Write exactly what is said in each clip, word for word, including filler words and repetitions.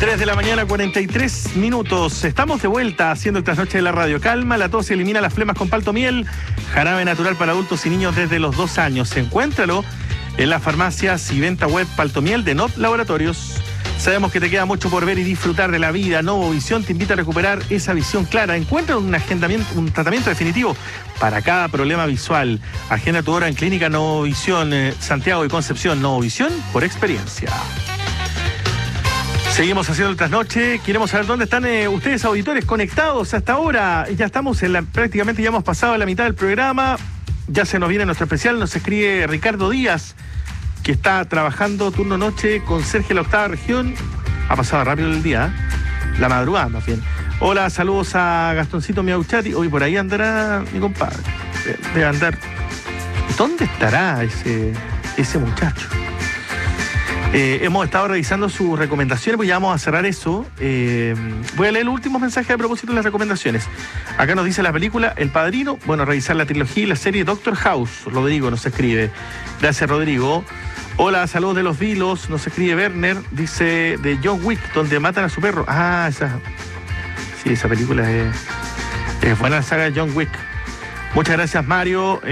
tres de la mañana, cuarenta y tres minutos. Estamos de vuelta haciendo el trasnoche de la radio. Calma la tos y elimina las flemas con palto miel. Jarabe natural para adultos y niños desde los dos años. Encuéntralo en las farmacias y venta web Palto Miel de Not Laboratorios. Sabemos que te queda mucho por ver y disfrutar de la vida. Novovisión te invita a recuperar esa visión clara. Encuentra un agendamiento, un tratamiento definitivo para cada problema visual. Agenda tu hora en Clínica Novovisión, eh, Santiago y Concepción. Novovisión por experiencia. Seguimos haciendo el trasnoche. Queremos saber dónde están eh, ustedes, auditores, conectados hasta ahora. Ya estamos en la, prácticamente ya hemos pasado la mitad del programa. Ya se nos viene nuestro especial. Nos escribe Ricardo Díaz, que está trabajando turno noche con Sergio la octava región. Ha pasado rápido el día, ¿eh? La madrugada más bien. Hola, saludos a Gastoncito Miauchati. Hoy por ahí andará mi compadre. Debe andar. ¿Dónde estará ese, ese muchacho? Eh, hemos estado revisando sus recomendaciones, pues ya vamos a cerrar eso. Eh, voy a leer los últimos mensajes a propósito de las recomendaciones. Acá nos dice la película El Padrino. Bueno, revisar la trilogía y la serie Doctor House. Rodrigo nos escribe. Gracias, Rodrigo. Hola, saludos de los Vilos. Nos escribe Werner. Dice de John Wick, donde matan a su perro. Ah, esa. Sí, esa película es, es buena, la saga de John Wick. Muchas gracias, Mario.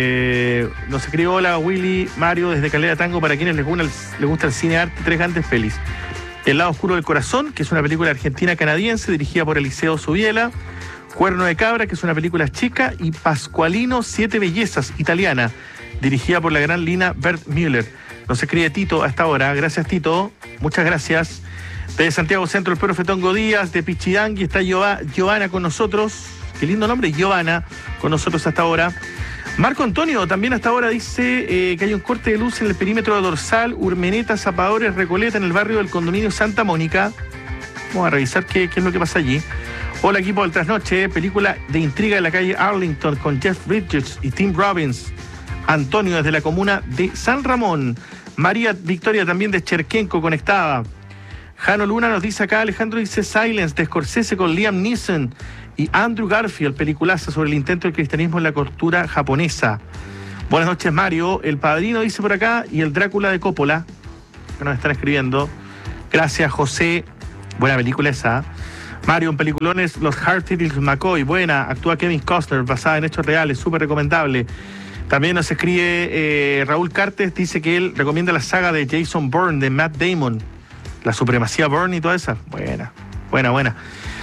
Eh, nos escribe hola, Willy, Mario, desde Calera Tango, para quienes les gusta, el, les gusta el cine arte, tres grandes pelis. El lado oscuro del corazón, que es una película argentina-canadiense dirigida por Eliseo Subiela. Cuerno de cabra, que es una película chica. Y Pascualino, Siete Bellezas, italiana, dirigida por la gran Lina Bert Müller. Nos escribe Tito a esta hora. Gracias, Tito. Muchas gracias. De Santiago Centro, el profe Tongo Díaz. De Pichidangui está Giovanna con nosotros. Qué lindo nombre, Giovanna, con nosotros hasta ahora. Marco Antonio también hasta ahora dice eh, que hay un corte de luz en el perímetro de Dorsal, Urmeneta, Zapadores, Recoleta, en el barrio del condominio Santa Mónica. Vamos a revisar qué, qué es lo que pasa allí. Hola, equipo del Trasnoche, película de intriga de la calle Arlington con Jeff Bridges y Tim Robbins. Antonio desde la comuna de San Ramón. María Victoria también de Cherquenco conectada. Jano Luna nos dice acá, Alejandro dice Silence de Scorsese con Liam Neeson y Andrew Garfield, peliculaza sobre el intento del cristianismo en la cultura japonesa. Buenas noches, Mario. El Padrino dice por acá, y el Drácula de Coppola, que nos están escribiendo. Gracias, José. Buena película esa. Mario, en peliculones, Los Hartfield McCoy, buena. Actúa Kevin Costner, basada en hechos reales, súper recomendable. También nos escribe eh, Raúl Cartes, dice que él recomienda la saga de Jason Bourne, de Matt Damon. La supremacía Bourne y toda esa. Buena, buena, buena.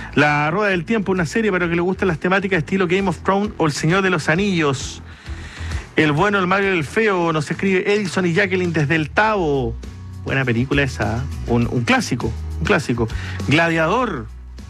La Rueda del Tiempo, una serie para que le gusten las temáticas estilo Game of Thrones o El Señor de los Anillos. El bueno, el malo y el feo, nos escribe Edison y Jacqueline desde el Tavo. Buena película esa, un, un clásico, un clásico. Gladiador.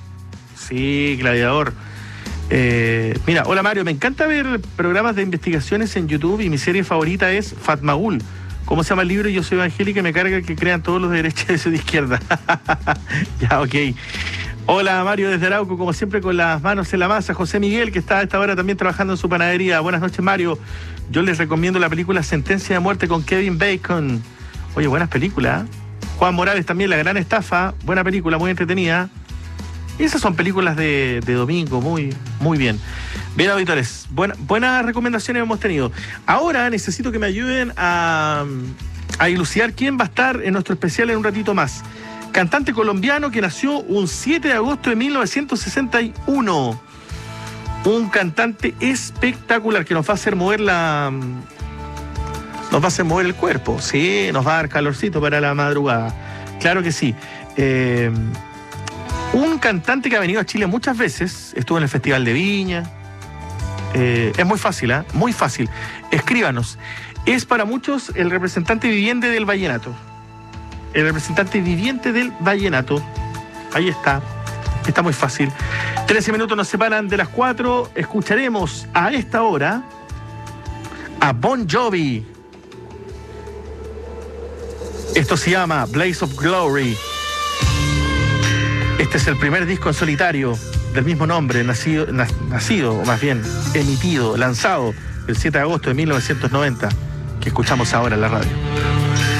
Sí, Gladiador. Eh, mira, hola Mario, me encanta ver programas de investigaciones en YouTube y mi serie favorita es Fatmagul. ¿Cómo se llama el libro? Yo soy evangélica y me carga que crean todos los de derecha y de izquierda. Ya, ok. Hola Mario desde Arauco, como siempre con las manos en la masa. José Miguel, que está a esta hora también trabajando en su panadería. Buenas noches, Mario. Yo les recomiendo la película Sentencia de Muerte con Kevin Bacon. Oye, buenas películas. Juan Morales también, La Gran Estafa. Buena película, muy entretenida. Y esas son películas de, de domingo, muy, muy bien. Bien, auditores, buena, buenas recomendaciones hemos tenido. Ahora necesito que me ayuden a, a dilucidar quién va a estar en nuestro especial en un ratito más. Cantante colombiano que nació un siete de agosto de mil novecientos sesenta y uno. Un cantante espectacular que nos va a hacer mover la... Nos va a hacer mover el cuerpo, sí, nos va a dar calorcito para la madrugada. Claro que sí. Eh, un cantante que ha venido a Chile muchas veces, estuvo en el Festival de Viña. Eh, es muy fácil, ¿eh? Muy fácil. Escríbanos. Es para muchos el representante viviente del vallenato. El representante viviente del vallenato. Ahí está. Está muy fácil. trece minutos nos separan de las cuatro. Escucharemos a esta hora a Bon Jovi. Esto se llama Blaze of Glory. Este es el primer disco en solitario del mismo nombre, nacido, nacido, o más bien emitido, lanzado el siete de agosto de mil novecientos noventa, que escuchamos ahora en la radio.